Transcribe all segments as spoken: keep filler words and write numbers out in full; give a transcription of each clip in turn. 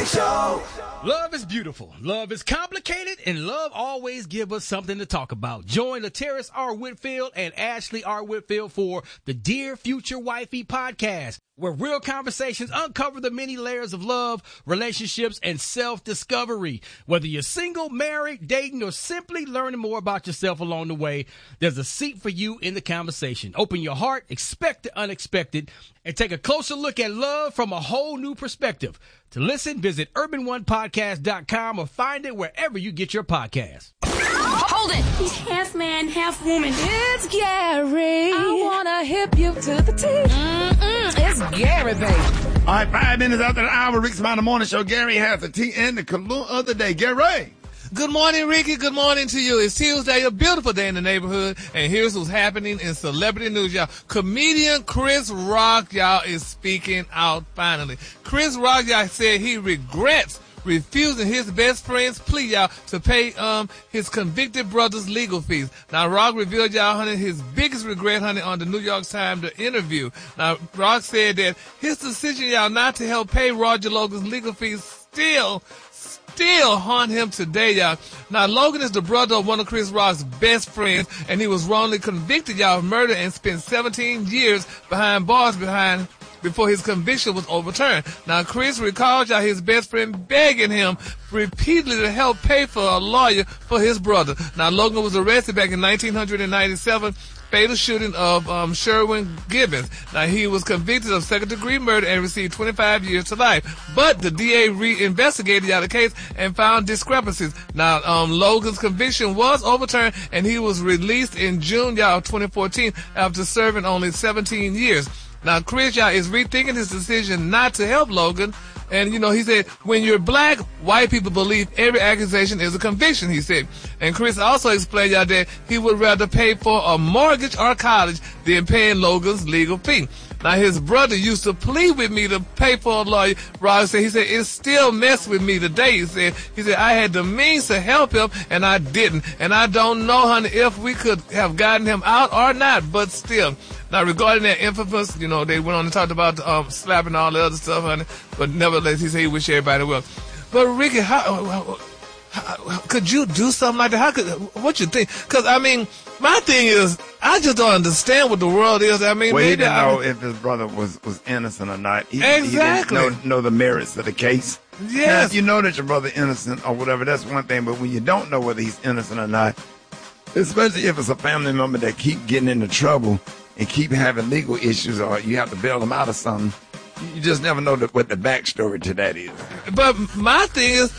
Show. Love is beautiful, love is complicated, and love always gives us something to talk about. Join Lateris R. Whitfield and Ashley R. Whitfield for the Dear Future Wifey podcast, where real conversations uncover the many layers of love, relationships, and self-discovery. Whether you're single, married, dating, or simply learning more about yourself along the way, there's a seat for you in the conversation. Open your heart, expect the unexpected, and take a closer look at love from a whole new perspective. To listen, visit urban one podcast dot com or find it wherever you get your podcasts. Hold it! He's half man, half woman. It's Gary. I wanna hip you to the T. Mm-mm, it's Gary, baby. All right, five minutes after the hour, Rick's Mountain Morning Show. Gary has the tea and the cologne of the day. Gary. Good morning, Ricky. Good morning to you. It's Tuesday, a beautiful day in the neighborhood, and here's what's happening in celebrity news, y'all. Comedian Chris Rock, y'all, is speaking out finally. Chris Rock, y'all, said he regrets refusing his best friend's plea, y'all, to pay um his convicted brother's legal fees. Now, Rock revealed, y'all, honey, his biggest regret, honey, on the New York Times the interview. Now, Rock said that his decision, y'all, not to help pay Roger Logan's legal fees still still haunt him today, y'all. Now, Logan is the brother of one of Chris Rock's best friends, and he was wrongly convicted, y'all, of murder and spent seventeen years behind bars behind before his conviction was overturned. Now, Chris recalled, y'all, his best friend begging him repeatedly to help pay for a lawyer for his brother. Now, Logan was arrested back in nineteen ninety-seven, fatal shooting of um, Sherwin Gibbons. Now, he was convicted of second-degree murder and received twenty-five years to life. But the D A re-investigated out the case and found discrepancies. Now, um, Logan's conviction was overturned, and he was released in June, y'all, of twenty fourteen after serving only seventeen years. Now, Chris, y'all, is rethinking his decision not to help Logan. And, you know, he said, when you're black, white people believe every accusation is a conviction, he said. And Chris also explained, y'all, that he would rather pay for a mortgage or college than paying Logan's legal fee. Now, his brother used to plead with me to pay for a lawyer. Roger said, he said, it still messed with me today. He said, he said, I had the means to help him, and I didn't. And I don't know, honey, if we could have gotten him out or not, but still. Now, regarding that infamous, you know, they went on and talked about um, slapping all the other stuff, honey, but nevertheless, he said he wished everybody well. But, Ricky, how, how, how could you do something like that? How could, what you think? Because, I mean, my thing is, I just don't understand what the world is. I mean, well, maybe he didn't I, know if his brother was, was innocent or not. He, exactly. He didn't know, know the merits of the case. Yes. Now, if you know that your brother innocent or whatever, that's one thing. But when you don't know whether he's innocent or not, especially if it's a family member that keep getting into trouble and keep having legal issues, or you have to bail them out of something, you just never know the, what the backstory to that is. But my thing is,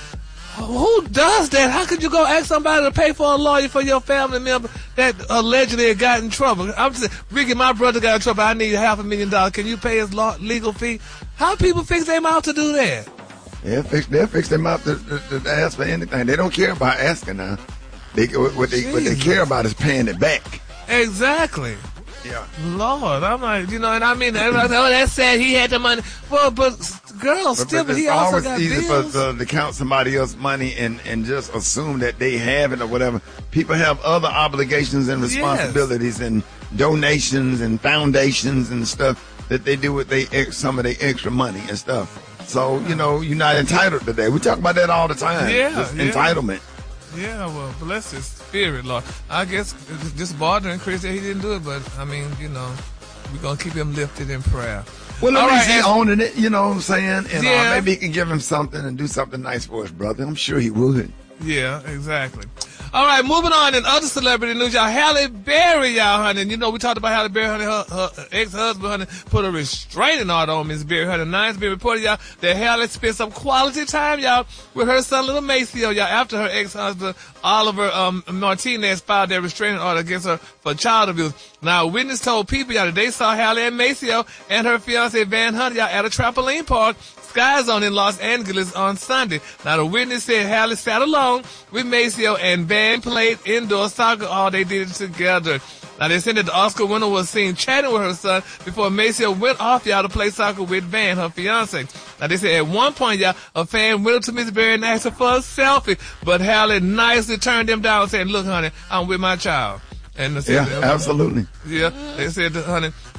who does that? How could you go ask somebody to pay for a lawyer for your family member that allegedly got in trouble? I'm just saying, Ricky, my brother got in trouble. I need half a million dollars. Can you pay his law, legal fee? How people fix their mouth to do that? They'll fix, they'll fix their mouth to, to, to ask for anything. They don't care about asking now. They, what, they, what they care about is paying it back. Exactly. Yeah. Lord, I'm like, you know, and I mean, oh, that's sad. He had the money. Well, but girls, but, still, but he it's also always got easy bills. for uh, to count somebody else's money and, and just assume that they have it or whatever. People have other obligations and responsibilities, yes, and donations and foundations and stuff that they do with they some of their extra money and stuff. So, you know, you're not entitled to that. We talk about that all the time. Yeah, just yeah. Entitlement. Yeah, well, bless his spirit, Lord. I guess it's just bothering Chris that he didn't do it, but, I mean, you know, we're going to keep him lifted in prayer. Well, at All least right, he's owning it, you know what I'm saying? And yeah. uh, maybe he can give him something and do something nice for his brother. I'm sure he would. Yeah, exactly. All right, moving on in other celebrity news, y'all. Halle Berry, y'all, honey. You know, we talked about Halle Berry, honey. Her, her ex-husband, honey, put a restraining order on Miss Berry, honey. Now it's been reported, y'all, that Halle spent some quality time, y'all, with her son, little Maceo, y'all, after her ex-husband, Oliver um, Martinez, filed their restraining order against her for child abuse. Now, a witness told people, y'all, that they saw Halle and Maceo and her fiancé, Van Hunt, y'all, at a trampoline park, Sky Zone in Los Angeles on Sunday. Now, the witness said Halle sat alone with Maceo and Van played indoor soccer. All they did it together. Now, they said that the Oscar winner was seen chatting with her son before Maceo went off, y'all, to play soccer with Van, her fiance. Now, they said at one point, y'all, a fan went up to Miss Berry and asked her for a selfie, but Halle nicely turned them down and said, look, honey, I'm with my child. And they said, yeah, absolutely. Yeah, they said, honey,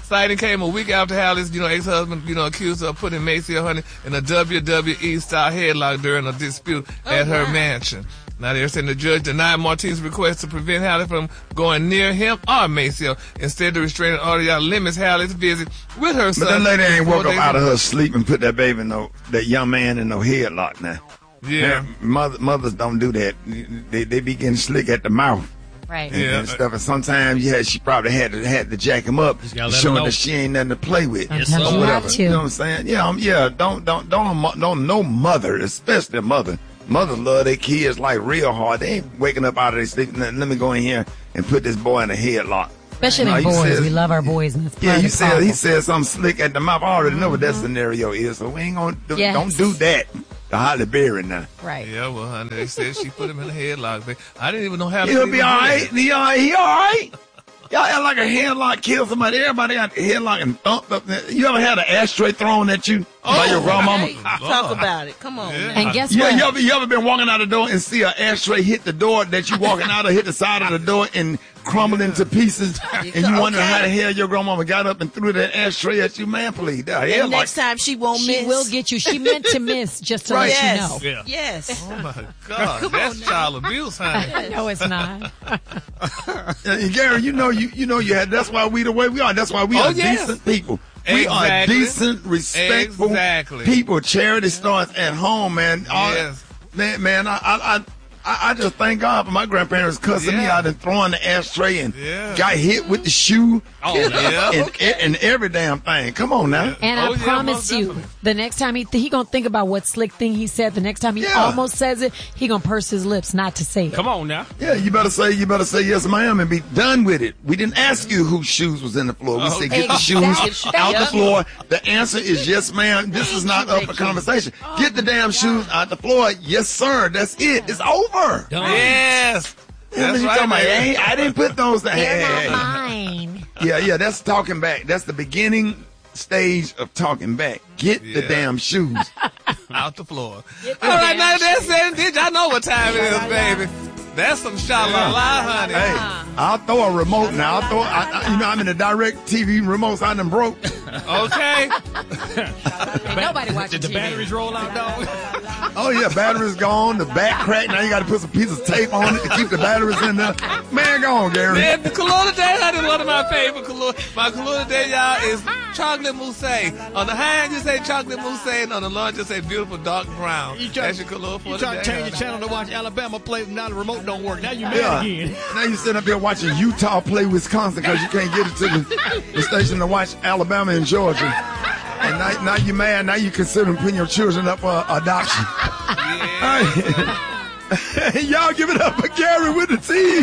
sighting came a week after Hallie's, you know, ex-husband, you know, accused her of putting Maceo Honey in a W W E-style headlock during a dispute oh, at her wow. mansion. Now, they're saying the judge denied Martinez's request to prevent Hallie from going near him or Maceo. Instead, the restraining order limits Hallie's visit with her son. But that lady ain't woke up out of her sleep and put that baby in no, that young man in no headlock now. Yeah. Mother, mothers don't do that. They they be getting slick at the mouth. Right. And, yeah. and stuff. And sometimes, yeah, she probably had to had to jack him up, showing that she ain't nothing to play with. Yes, or whatever. You know what I'm saying? Yeah, um, yeah. Don't don't don't don't no mother, especially a mother. Mothers love their kids like real hard. They ain't waking up out of their sleep. Let me go in here and put this boy in a headlock. Especially no, boys. Said, we love our boys. And yeah, you said he said something slick at the mouth. I already know what that scenario is, so we ain't gonna do, yes. don't do that. The Halle Berry now. Right. Yeah, well, honey, they said she put him in a headlock. Baby. I didn't even know how to He'll be all right. He all right. He all right. Y'all act like a headlock kill somebody. Everybody got a headlock and thumped up. You ever had an ashtray thrown at you oh, by your grandmama? Right. Talk about it. Come on. Yeah. And guess yeah, what? You ever, you ever been walking out the door and see an ashtray hit the door that you walking out or hit the side of the door and crumble into pieces, and you wonder okay. how the hell your grandmama got up and threw that ashtray at you? Man, please. And yeah, next like, time she won't she miss. She will get you. She meant to miss just to right. let yes. you know. Yeah. Yes. Oh, my God. That's child abuse, honey. No, it's not. And Gary, you know you you know you had. That's why we the way we are. That's why we oh, are yes. decent people. Exactly. We are decent, respectful exactly. people. Charity starts at home, man. Yes. Man, man, I, I, I I, I just thank God for my grandparents cussing yeah. me out and throwing the ashtray and yeah. got hit with the shoe. Oh, yeah. And, okay. and, and every damn thing. Come on now. And oh, I yeah, promise you, definitely. the next time he th- he gonna think about what slick thing he said. The next time he yeah. almost says it, he gonna purse his lips not to say it. Come on now. Yeah, you better say you better say yes, ma'am, and be done with it. We didn't ask you whose shoes was in the floor. We oh, said get exactly. the shoes out the floor. The answer is yes, ma'am. This is not up for conversation. Oh, get the damn God. shoes out the floor. Yes, sir. That's it. It's over. Done. Yes. That's right, about, hey, I didn't put those there. They're hey, not hey. mine. Yeah, yeah, that's talking back. That's the beginning stage of talking back. Get yeah. the damn shoes out the floor. All right, now that's it. Did y'all know what time it is, baby? That's some sha-la-la, honey. Hey, I'll throw a remote now. I'll throw, I, I, you know, I'm in the direct T V remotes. I done broke. Okay. Ain't nobody watching Did the T V. batteries roll out, dog? Oh, yeah, battery's gone. The back cracked. Now you got to put some piece of tape on it to keep the batteries in there. Man, go on, Gary. Man, the Kahlua Day, honey, one of my favorite Kahlua. My Kahlua Day, y'all, is chocolate mousse. On the high end, you say chocolate mousse, and on the low, you say beautiful dark brown. You try, That's your Kahlua for you the try day, to change honey. your channel to watch Alabama play. Now the remote don't work. Now you mad Yeah. again. Now you sitting up here watching Utah play Wisconsin because you can't get it to the, the station to watch Alabama and Georgia. And now, now you mad. Now you considering putting your children up for adoption. Yeah. Hey, y'all give it up for Gary with the T.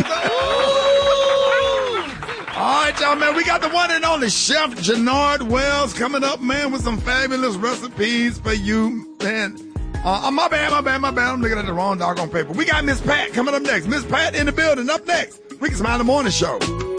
All right, y'all, man. We got the one and only Chef Jannard Wells coming up, man, with some fabulous recipes for you, man. Uh, oh, my bad, my bad, my bad. I'm looking at the wrong doggone paper. We got Miss Pat coming up next. Miss Pat in the building. Up next, we can smile the morning show.